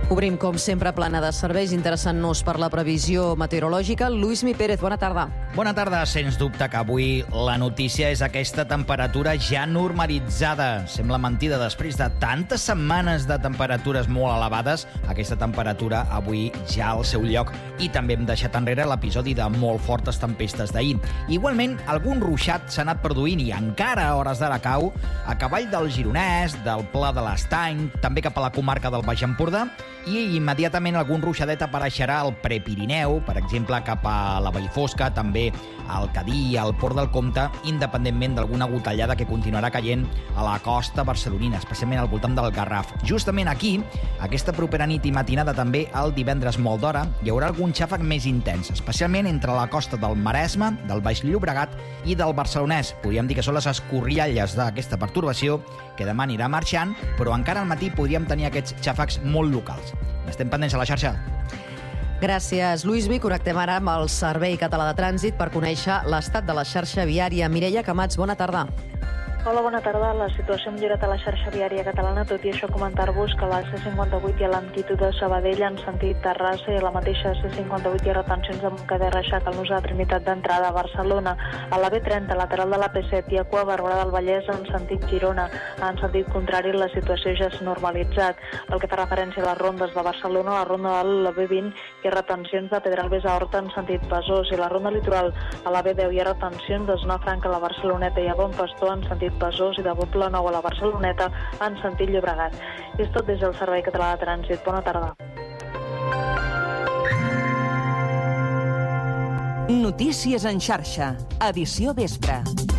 Obrim, com sempre, plana de serveis, interessant-nos per la previsió meteorològica. Lluís Mi Pérez, bona tarda. Bona tarda. Sens dubte que avui la notícia és aquesta temperatura ja normalitzada. Sembla mentida, després de tantes setmanes de temperatures molt elevades, aquesta temperatura avui ja al seu lloc, i també hem deixat enrere l'episodi de molt fortes tempestes d'ahir. Igualment, algun ruixat s'ha anat produint i encara a hores d'ara cau a cavall del Gironès, del Pla de l'Estany, també cap a la comarca del Baix Empordà, i immediatament algun ruixadet apareixerà al Prepirineu, per exemple, cap a la Vallfosca, també al Cadí, al Port del Comte, independentment d'alguna gotellada que continuarà caient a la costa barcelonina, especialment al voltant del Garraf. Justament aquí, aquesta propera nit i matinada també, el divendres molt d'hora, hi haurà algun xàfec més intens, especialment entre la costa del Maresme, del Baix Llobregat i del Barcelonès. Podríem dir que són les escorrialles d'aquesta pertorbació, que demà anirà marxant, però encara al matí podríem tenir aquests xàfecs molt locals. Estem pendents a la xarxa. Gràcies, Lluís Mi. Connectem ara amb el Servei Català de Trànsit per conèixer l'estat de la xarxa viària. Mireia Camats, bona tarda. Hola, bona tarda. La situació ha millorat a la xarxa viària catalana, tot i això comentar-vos que a la C58 hi ha lentitud de Sabadell en sentit Terrassa i a la mateixa C58 hi ha retencions de Montcada i Reixac al nus de la Trinitat d'entrada a Barcelona. A la B30, lateral de la P7, hi ha cua a Barberà del Vallès en sentit Girona. En sentit contrari, la situació ja s'ha normalitzat. Pel que fa referència a les rondes de Barcelona, la ronda de la B20 hi ha retencions de Pedralbes a Horta en sentit Besòs i la ronda litoral a la B10 hi ha retencions de Zona Franca a la Barceloneta i a Bon Pastor en sentit Besòs i de Pobla Nou a la Barceloneta en sentit Llobregat. I és tot des del Servei Català de Trànsit. Bona tarda. Notícies en xarxa, edició vespre.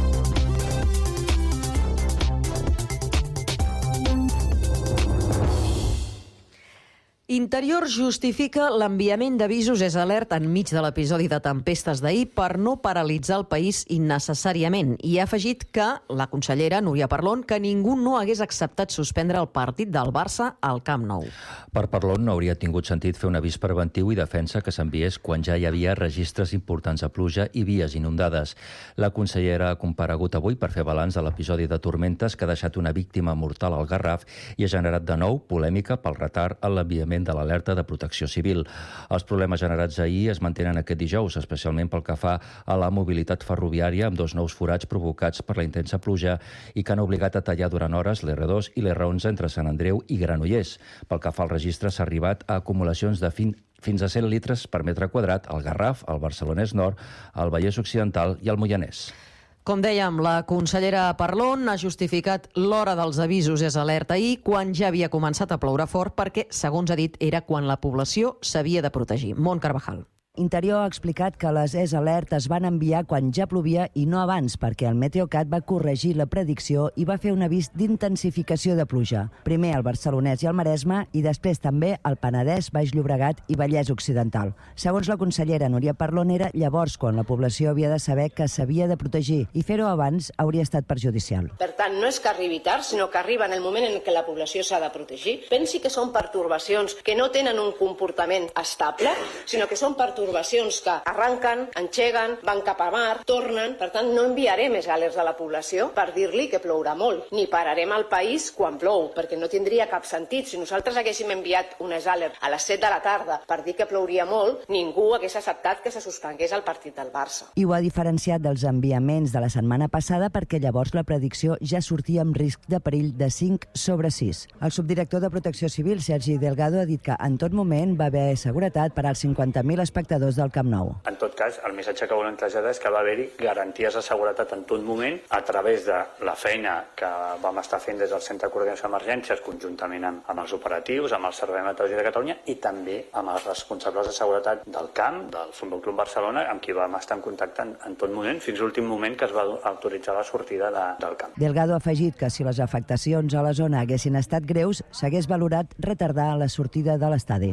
Interior justifica l'enviament d'avisos és alerta enmig de l'episodi de tempestes d'ahir per no paralitzar el país innecessàriament. I ha afegit que la consellera Núria Parlon que ningú no hagués acceptat suspendre el partit del Barça al Camp Nou. Per Parlon no hauria tingut sentit fer un avís preventiu i defensa que s'enviés quan ja hi havia registres importants de pluja i vies inundades. La consellera ha comparegut avui per fer balanç de l'episodi de tormentes que ha deixat una víctima mortal al Garraf i ha generat de nou polèmica pel retard en l'enviament de l'alerta de protecció civil. Els problemes generats ahir es mantenen aquest dijous, especialment pel que fa a la mobilitat ferroviària amb 2 nous forats provocats per la intensa pluja i que han obligat a tallar durant hores l'R2 i l'R11 entre Sant Andreu i Granollers. Pel que fa al registre, s'ha arribat a acumulacions de fins a 100 litres per metre quadrat al Garraf, al Barcelonès Nord, al Vallès Occidental i al Moianès. Com dèiem, la consellera Parlon ha justificat l'hora dels avisos és alerta ahir quan ja havia començat a ploure fort perquè, segons ha dit, era quan la població s'havia de protegir. Mont Carvajal. Interior ha explicat que les ES Alert es van enviar quan ja plovia i no abans, perquè el Meteocat va corregir la predicció i va fer un avís d'intensificació de pluja. Primer al Barcelonès i al Maresme i després també al Penedès, Baix Llobregat i Vallès Occidental. Segons la consellera Núria Parlon, era llavors quan la població havia de saber que s'havia de protegir i fer-ho abans hauria estat perjudicial. Per tant, no és que arribi tard, sinó que arriba en el moment en què la població s'ha de protegir. Pensi que són pertorbacions que no tenen un comportament estable, sinó que són pertorbacions que arranquen, engeguen, van cap a mar, tornen. Per tant, no enviarem més alerts a la població per dir-li que plourà molt, ni pararem el país quan plou, perquè no tindria cap sentit. Si nosaltres haguéssim enviat unes alerts a les 7 de la tarda per dir que plouria molt, ningú hagués acceptat que se suspengués el partit del Barça. I ho ha diferenciat dels enviaments de la setmana passada perquè llavors la predicció ja sortia amb risc de perill de 5/6. El subdirector de Protecció Civil, Sergi Delgado, ha dit que en tot moment va haver seguretat per als 50.000 espectadors del Camp Nou. En tot cas, el missatge que volem traslladar és que va haver-hi garanties de seguretat en tot moment a través de la feina que vam estar fent des del Centre de Coordinació d'Emergències conjuntament amb els operatius, amb el Servei Meteorològic de Catalunya i també amb els responsables de seguretat del camp, del Futbol Club Barcelona, amb qui vam estar en contacte en tot moment, fins a l'últim moment que es va autoritzar la sortida del camp. Delgado ha afegit que si les afectacions a la zona haguessin estat greus, s'hagués valorat retardar la sortida de l'estadi.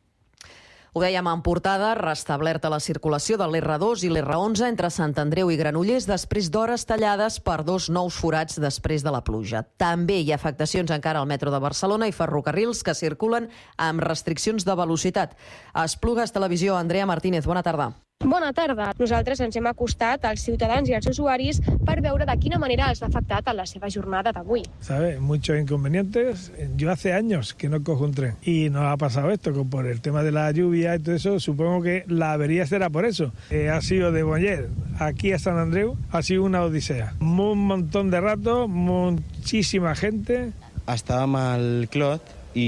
Ho dèiem en portada, restablerta la circulació de l'R2 i l'R11 entre Sant Andreu i Granollers després d'hores tallades per 2 nous forats després de la pluja. També hi ha afectacions encara al metro de Barcelona i ferrocarrils que circulen amb restriccions de velocitat. A Esplugues Televisió, Andrea Martínez, bona tarda. Bona tarda. Nosaltres ens hem acostat als ciutadans i als usuaris per veure de quina manera els ha afectat en la seva jornada d'avui. ¿Sabes? Muchos inconvenientes. Yo hace años que no cojo un tren y nos ha pasado esto, que por el tema de la lluvia y todo eso, supongo que la avería será por eso. Ha sido de Boyer aquí a Sant Andreu, ha sido una odisea. Un montón de rato, muchísima gente. Estàvem al Clot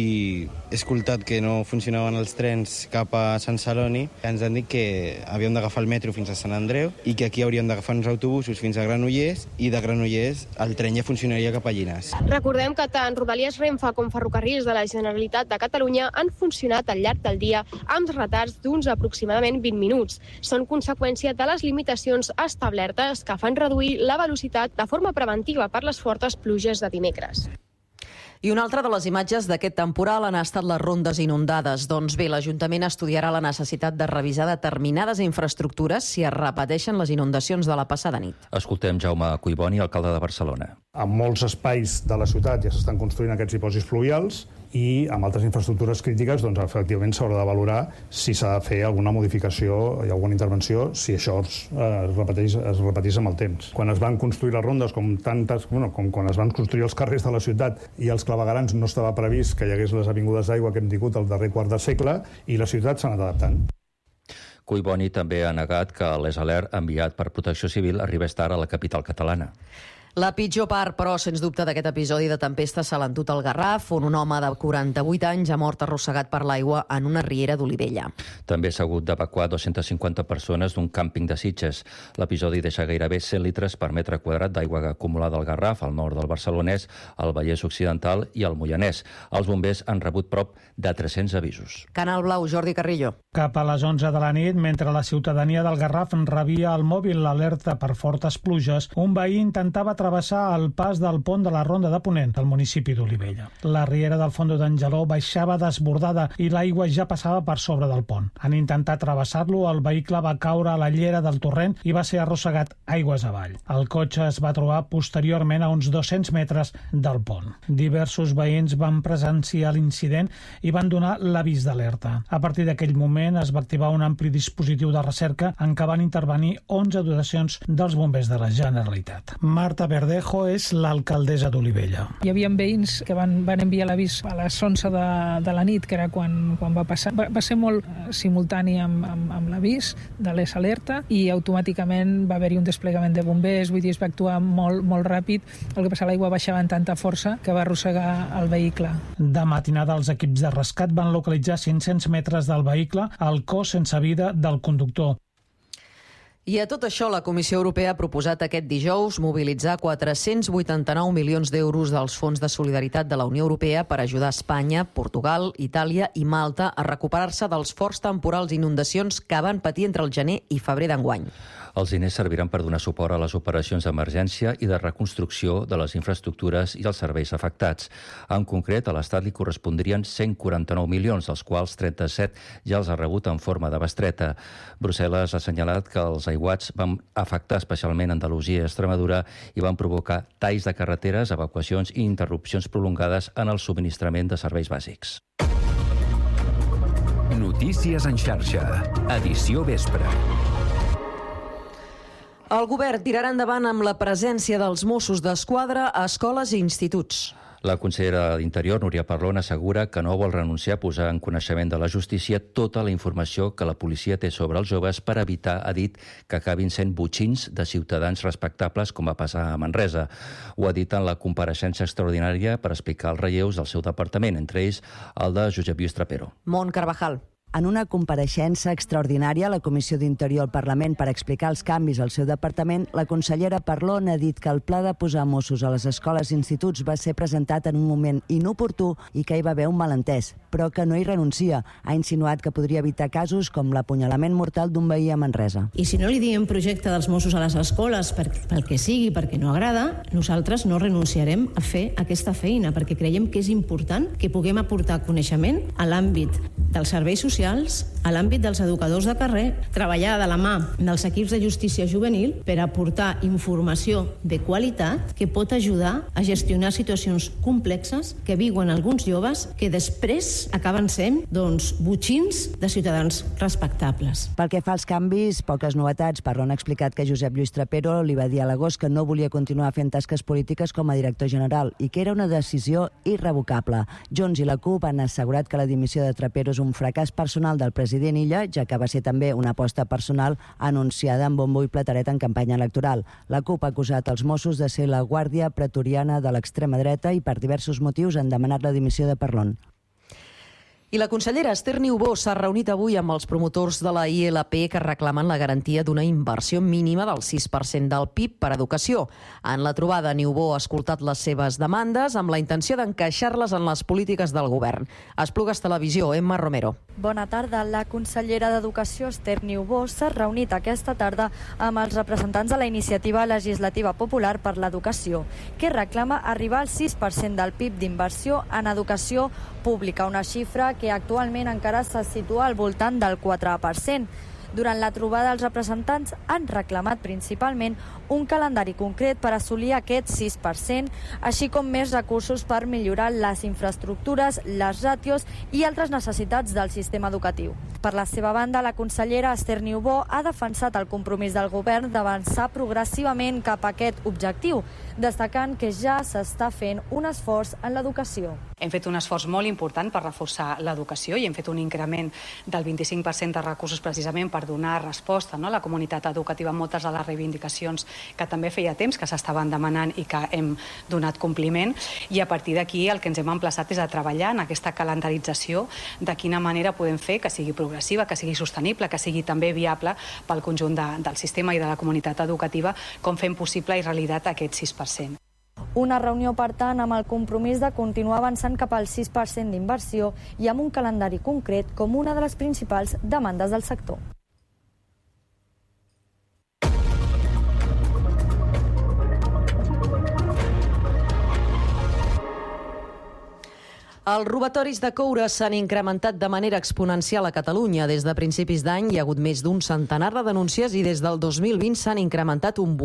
i he escoltat que no funcionaven els trens cap a Sant Celoni. Ens han dit que havíem d'agafar el metro fins a Sant Andreu i que aquí hauríem d'agafar uns autobusos fins a Granollers i de Granollers el tren ja funcionaria cap a Llinars. Recordem que tant Rodalies Renfe com ferrocarrils de la Generalitat de Catalunya han funcionat al llarg del dia amb retards d'uns aproximadament 20 minuts. Són conseqüència de les limitacions establertes que fan reduir la velocitat de forma preventiva per les fortes pluges de dimecres. I una altra de les imatges d'aquest temporal han estat les rondes inundades. Doncs bé, l'Ajuntament estudiarà la necessitat de revisar determinades infraestructures si es repeteixen les inundacions de la passada nit. Escoltem Jaume Cuiboni, alcalde de Barcelona. En molts espais de la ciutat ja s'estan construint aquests dipòsits fluvials i amb altres infraestructures crítiques, doncs, efectivament s'haurà de valorar si s'ha de fer alguna modificació i alguna intervenció si això es repeteix amb el temps. Quan es van construir les rondes, com quan es van construir els carrers de la ciutat i els claveguerams, no estava previst que hi hagués les avingudes d'aigua que hem tingut el darrer quart de segle i la ciutat s'ha anat adaptant. Cuiboni també ha negat que l'Esalert enviat per Protecció Civil arribés tard a la capital catalana. La pitjor part, però, sens dubte, d'aquest episodi de tempesta s'ha l'endut al Garraf, on un home de 48 anys ha mort arrossegat per l'aigua en una riera d'Olivella. També s'ha hagut d'evacuar 250 persones d'un càmping de Sitges. L'episodi deixa gairebé 100 litres per metre quadrat d'aigua acumulada al Garraf, al nord del Barcelonès, al Vallès Occidental i al Moianès. Els bombers han rebut prop de 300 avisos. Canal Blau, Jordi Carrillo. Cap a les 11 de la nit, mentre la ciutadania del Garraf rebia al mòbil l'alerta per fortes pluges, un veí intentava travessar el pas del pont de la Ronda de Ponent al municipi d'Olivella. La riera del Fondo d'Angeló baixava desbordada i l'aigua ja passava per sobre del pont. En intentar travessar-lo, el vehicle va caure a la llera del torrent i va ser arrossegat aigües avall. El cotxe es va trobar posteriorment a uns 200 metres del pont. Diversos veïns van presenciar l'incident i van donar l'avís d'alerta. A partir d'aquell moment es va activar un ampli dispositiu de recerca en què van intervenir 11 dotacions dels bombers de la Generalitat. Marta Verdejo és l'alcaldessa d'Olivella. Hi havia veïns que van enviar l'avís a les 11 de la nit, que era quan va passar. Va ser molt simultani amb l'avís de l'Esalerta i automàticament va haver-hi un desplegament de bombers, vull dir, es va actuar molt ràpid. El que passa, l'aigua baixava amb tanta força que va arrossegar el vehicle. De matinada, els equips de rescat van localitzar 500 metres del vehicle, el cos sense vida del conductor. I a tot això, la Comissió Europea ha proposat aquest dijous mobilitzar 489 milions d'euros dels fons de solidaritat de la Unió Europea per ajudar Espanya, Portugal, Itàlia i Malta a recuperar-se dels forts temporals i inundacions que van patir entre el gener i febrer d'enguany. Els diners serviran per donar suport a les operacions d'emergència i de reconstrucció de les infraestructures i els serveis afectats. En concret, a l'Estat li correspondrien 149 milions, dels quals 37 ja els ha rebut en forma de bestreta. Brussel·les ha assenyalat que els aiguats van afectar especialment Andalusia i Extremadura i van provocar talls de carreteres, evacuacions i interrupcions prolongades en el subministrament de serveis bàsics. Notícies en xarxa. Edició vespre. El govern tirarà endavant amb la presència dels Mossos d'Esquadra a escoles i instituts. La consellera d'Interior, Núria Parlon, assegura que no vol renunciar a posar en coneixement de la justícia tota la informació que la policia té sobre els joves per evitar, ha dit, que acabin sent botxins de ciutadans respectables, com va passar a Manresa. Ho ha dit en la compareixença extraordinària per explicar els relleus del seu departament, entre ells el de Josep Lluís Trapero. Mont Carvajal. En una compareixença extraordinària a la Comissió d'Interior al Parlament per explicar els canvis al seu departament, la consellera Parlon ha dit que el pla de posar Mossos a les escoles i instituts va ser presentat en un moment inoportú i que hi va haver un malentès, però que no hi renuncia. Ha insinuat que podria evitar casos com l'apunyalament mortal d'un veí a Manresa. I si no li diem projecte dels Mossos a les escoles pel que sigui, perquè no agrada, nosaltres no renunciarem a fer aquesta feina, perquè creiem que és important que puguem aportar coneixement a l'àmbit dels serveis socials socials a l'àmbit dels educadors de carrer, treballar de la mà dels equips de justícia juvenil per aportar informació de qualitat que pot ajudar a gestionar situacions complexes que viuen alguns joves que després acaben sent botxins de ciutadans respectables. Pel que fa als canvis, poques novetats. Parlon ha explicat que Josep Lluís Trapero li va dir a l'agost que no volia continuar fent tasques polítiques com a director general i que era una decisió irrevocable. Junts i la CUP han assegurat que la dimissió de Trapero és un fracàs personal del president Illa, ja que va ser també una aposta personal anunciada amb bombo i platereta en campanya electoral. La CUP ha acusat els Mossos de ser la guàrdia pretoriana de l'extrema dreta i per diversos motius han demanat la dimissió de Parlon. I la consellera Esther Niubó s'ha reunit avui amb els promotors de la ILP que reclamen la garantia d'una inversió mínima del 6% del PIB per educació. En la trobada, Niubó ha escoltat les seves demandes amb la intenció d'encaixar-les en les polítiques del govern. Esplugues Televisió, Emma Romero. Bona tarda. La consellera d'Educació, Esther Niubó, s'ha reunit aquesta tarda amb els representants de la Iniciativa Legislativa Popular per l'Educació, que reclama arribar al 6% del PIB d'inversió en educació pública, una xifra que actualment encara se situa al voltant del 4%. Durant la trobada, els representants han reclamat principalment un calendari concret per assolir aquest 6%, així com més recursos per millorar les infraestructures, les ràtios i altres necessitats del sistema educatiu. Per la seva banda, la consellera Esther Niubó ha defensat el compromís del govern d'avançar progressivament cap a aquest objectiu, destacant que ja s'està fent un esforç en l'educació. Hem fet un esforç molt important per reforçar l'educació i hem fet un increment del 25% de recursos precisament per donar resposta a la comunitat educativa amb moltes de les reivindicacions que també feia temps que s'estaven demanant i que hem donat compliment. I a partir d'aquí el que ens hem emplaçat és a treballar en aquesta calendarització de quina manera podem fer que sigui progressiva, que sigui sostenible, que sigui també viable pel conjunt del sistema i de la comunitat educativa, com fem possible i realitat aquest 6%. Una reunió, per tant, amb el compromís de continuar avançant cap al 6% d'inversió i amb un calendari concret com una de les principals demandes del sector. Els robatoris de coure s'han incrementat de manera exponencial a Catalunya. Des de principis d'any hi ha hagut més d'un centenar de denúncies i des del 2020 s'han incrementat un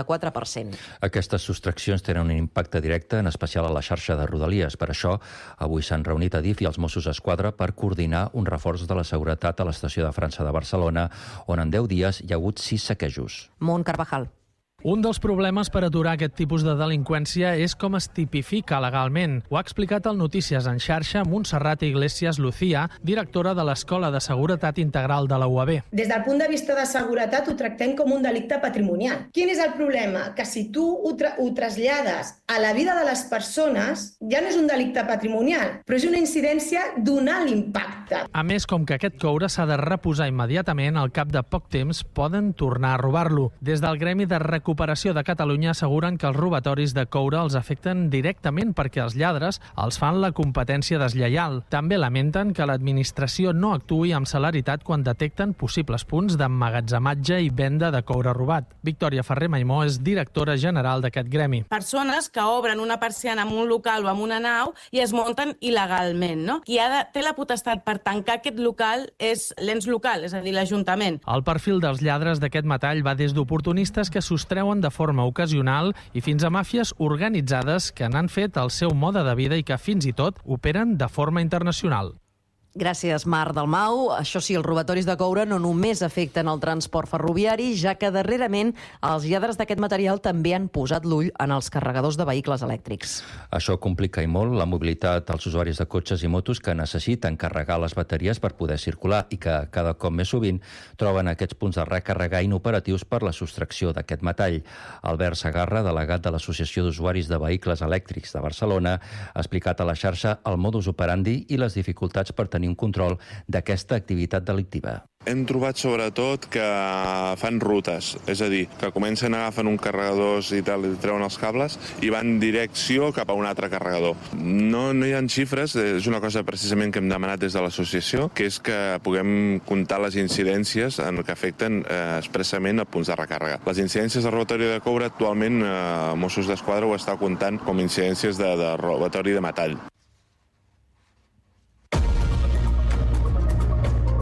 84%. Aquestes sostraccions tenen un impacte directe, en especial a la xarxa de Rodalies. Per això, avui s'han reunit Adif i els Mossos d'Esquadra per coordinar un reforç de la seguretat a l'estació de França de Barcelona, on en 10 dies hi ha hagut 6 saquejos. Mont Carvajal. Un dels problemes per aturar aquest tipus de delinqüència és com es tipifica legalment. Ho ha explicat al Notícies en xarxa Montserrat Iglesias Lucía, directora de l'Escola de Seguretat Integral de la UAB. Des del punt de vista de seguretat ho tractem com un delicte patrimonial. Quin és el problema? Que si tu ho trasllades a la vida de les persones, ja no és un delicte patrimonial, però és una incidència d'un alt impacte. A més, com que aquest coure s'ha de reposar immediatament, al cap de poc temps poden tornar a robar-lo. Des del Gremi de Recuperació de Catalunya asseguren que els robatoris de coure els afecten directament perquè els lladres els fan la competència deslleial. També lamenten que l'administració no actuï amb celeritat quan detecten possibles punts d'emmagatzematge i venda de coure robat. Victòria Ferrer Maimó és directora general d'aquest gremi. Persones que obren una persiana en un local o en una nau i es munten il·legalment, no? Qui té la potestat per tancar aquest local és l'ens local, és a dir, l'Ajuntament. El perfil dels lladres d'aquest metall va des d'oportunistes que sostreuen de forma ocasional i fins a màfies organitzades que n'han fet el seu mode de vida i que fins i tot operen de forma internacional. Gràcies, Marc Dalmau. Això sí, els robatoris de coure no només afecten el transport ferroviari, ja que darrerament els lladres d'aquest material també han posat l'ull en els carregadors de vehicles elèctrics. Això complica i molt la mobilitat als usuaris de cotxes i motos que necessiten carregar les bateries per poder circular i que cada cop més sovint troben aquests punts de recarregar inoperatius per la sostracció d'aquest metall. Albert Sagarra, delegat de l'Associació d'Usuaris de Vehicles Elèctrics de Barcelona, ha explicat a la xarxa el modus operandi i les dificultats per tenir un control d'aquesta activitat delictiva. Hem trobat sobretot que fan rutes, és a dir, que comencen agafen un carregador i tal, i treuen els cables i van direcció cap a un altre carregador. No hi ha xifres, és una cosa precisament que hem demanat des de l'associació, que és que puguem comptar les incidències que afecten expressament a punts de recàrrega. Les incidències de robatori de coure actualment Mossos d'Esquadra ho està comptant com incidències de robatori de metall.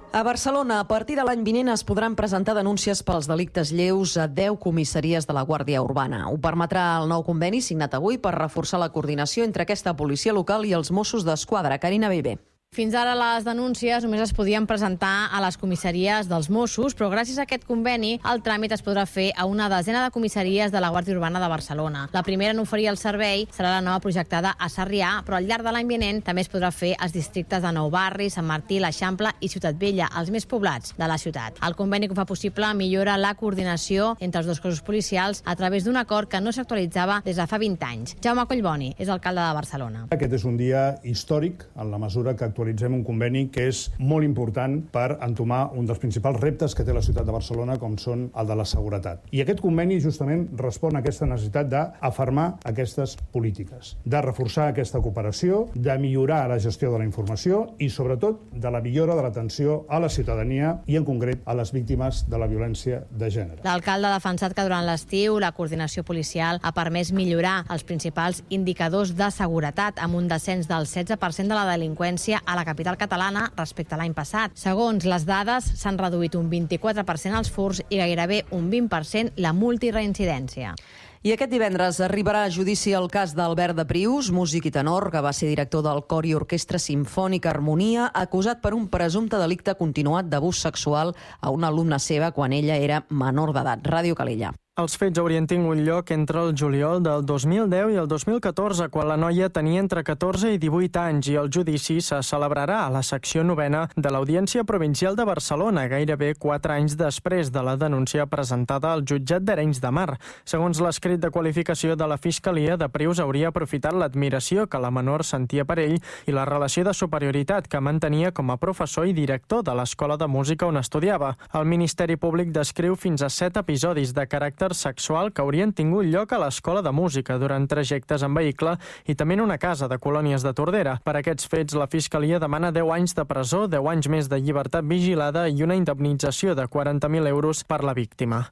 A Barcelona, a partir de l'any vinent es podran presentar denúncies pels delictes lleus a 10 comissaries de la Guàrdia Urbana. Ho permetrà el nou conveni signat avui per reforçar la coordinació entre aquesta policia local i els Mossos d'Esquadra. Carina Bellver. Fins ara les denúncies només es podien presentar a les comissaries dels Mossos, però gràcies a aquest conveni el tràmit es podrà fer a una desena de comissaries de la Guàrdia Urbana de Barcelona. La primera en oferir el servei serà la nova projectada a Sarrià, però al llarg de l'any vinent també es podrà fer als districtes de Nou Barri, Sant Martí, l'Eixample i Ciutat Vella, els més poblats de la ciutat. El conveni que ho fa possible millora la coordinació entre els dos cossos policials a través d'un acord que no s'actualitzava des de fa 20 anys. Jaume Collboni és alcalde de Barcelona. Aquest és un dia històric en la mesura que actualitzem un conveni que és molt important per entomar un dels principals reptes que té la ciutat de Barcelona, com són el de la seguretat. I aquest conveni justament respon a aquesta necessitat d'afermar aquestes polítiques, de reforçar aquesta cooperació, de millorar la gestió de la informació i, sobretot, de la millora de l'atenció a la ciutadania i, en concret, a les víctimes de la violència de gènere. L'alcalde ha defensat que durant l'estiu la coordinació policial ha permès millorar els principals indicadors de seguretat amb un descens del 16% de la delinqüència a la capital catalana respecte a l'any passat. Segons les dades, s'han reduït un 24% els furts i gairebé un 20% la multireincidència. I aquest divendres arribarà a judici el cas d'Albert de Prius, músic i tenor, que va ser director del Cor i Orquestra Simfònica Harmonia, acusat per un presumpte delicte continuat d'abús sexual a una alumna seva quan ella era menor d'edat. Ràdio Calella. Els fets haurien tingut lloc entre el juliol del 2010 i el 2014, quan la noia tenia entre 14 i 18 anys, i el judici se celebrarà a la secció 9a de l'Audiència Provincial de Barcelona, gairebé 4 anys després de la denúncia presentada al jutjat d'Arenys de Mar. Segons l'escrit de qualificació de la Fiscalia, de Prius hauria aprofitat l'admiració que la menor sentia per ell i la relació de superioritat que mantenia com a professor i director de l'Escola de Música on estudiava. El Ministeri Públic descriu fins a 7 episodis de caràcter sexual que haurien tingut lloc a l'Escola de Música durant trajectes en vehicle i també en una casa de Colònies de Tordera. Per aquests fets, la Fiscalia demana 10 anys de presó, 10 anys més de llibertat vigilada i una indemnització de 40.000 euros per la víctima.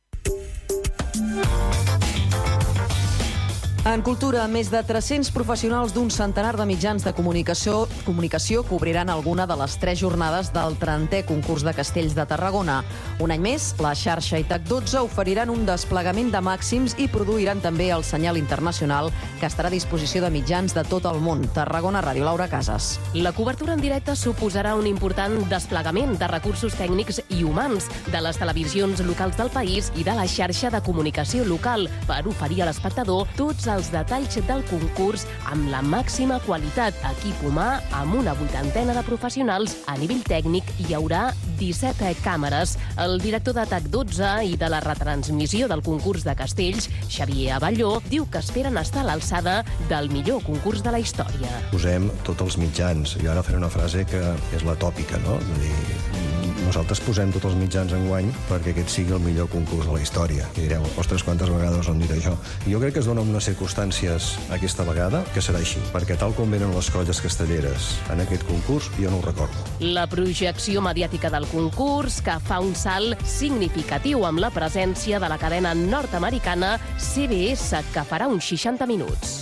En cultura, més de 300 professionals d'un centenar de mitjans de comunicació cobriran alguna de les 3 jornades del 30è concurs de Castells de Tarragona. Un any més, la xarxa i TAC12 oferiran un desplegament de màxims i produiran també el senyal internacional que estarà a disposició de mitjans de tot el món. Tarragona Ràdio, Laura Casas. La cobertura en directe suposarà un important desplegament de recursos tècnics i humans de les televisions locals del país i de la xarxa de comunicació local per oferir a l'espectador tots els detalls del concurs amb la màxima qualitat. Equip humà amb una 80 de professionals. A nivell tècnic hi haurà 17 càmeres. El director de TAC12 i de la retransmissió del concurs de Castells, Xavier Abelló, diu que esperen estar a l'alçada del millor concurs de la història. Posem tots els mitjans. Jo ara faré una frase que és la tòpica, no? Nosaltres posem tots els mitjans enguany perquè aquest sigui el millor concurs de la història. I direu, ostres, quantes vegades han dit això? Jo crec que es dona unes circumstàncies aquesta vegada que serà així, perquè tal com venen les colles castelleres en aquest concurs, jo no ho recordo. La projecció mediàtica del concurs, que fa un salt significatiu amb la presència de la cadena nord-americana CBS, que farà uns 60 minuts.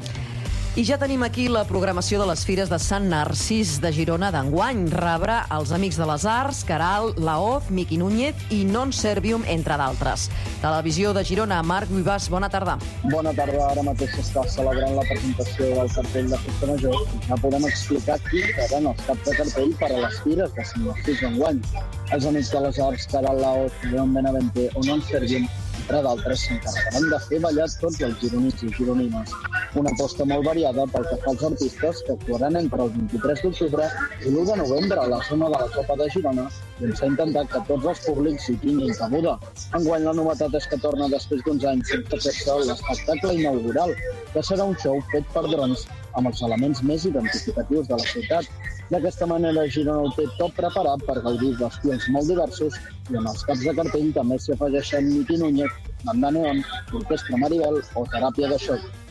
I ja tenim aquí la programació de les Fires de Sant Narcís de Girona d'enguany. Rebrà els Amics de les Arts, Caral, Laoz, Miqui Núñez i Non Servium, entre d'altres. Televisió de Girona, Marc Vivàs, bona tarda. Bona tarda, ara mateix s'està celebrant la presentació del cartell de Festa Major. Ja podem explicar quins seran els caps de cartell per a les Fires de Sant Narcís d'enguany. Els Amics de les Arts, Caral, Laoz, León Benavente o Non Servium, entre d'altres, s'encarregaran de fer ballar tots els gironins i gironines. Una aposta molt variada pel que fa als artistes que actuaran entre el 23 d'octubre i l'1 de novembre a la zona de la Copa de Girona, on s'ha intentat que tots els públics hi tinguin cabuda. Enguany la novetat és que torna després d'uns anys sense fer-se l'espectacle inaugural, que serà un show fet per drons amb els elements més identificatius de la ciutat. D'aquesta manera, Girona ho té tot preparat per gaudir d'estils molt diversos i en els caps de cartell també s'hi afegeixen Miqui Núñez, Banda Neon, Orquestra Maribel o Teràpia de Xoc.